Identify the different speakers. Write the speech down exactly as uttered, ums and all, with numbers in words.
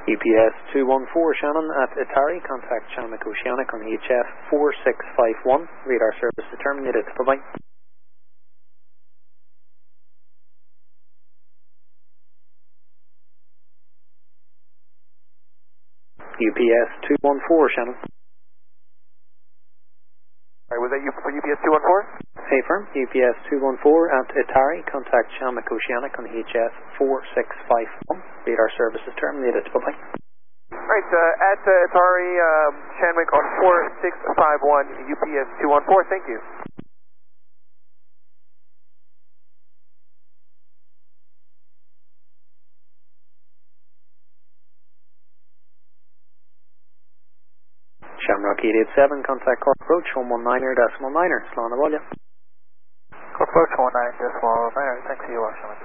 Speaker 1: U P S two one four Shannon at Atari, contact Shannon Oceanic on H F four six five one. Radar service terminated. Bye bye. U P S two one four Shannon.
Speaker 2: Alright, was that you for U P S two one four?
Speaker 1: Hey firm, U P S two one four at Atari, contact Shannon Oceanic on H F four six five one. Radar service is terminated. Bye bye.
Speaker 2: Alright, uh, at uh, Atari, uh, Shanwick on four six five one, U P S two one four, thank you.
Speaker 1: Shamrock eight eight seven, contact Cork Approach one one niner decimal niner. Slán na bhaile.
Speaker 2: Cork Approach one one nine decimal niner, thanks to you, Washington.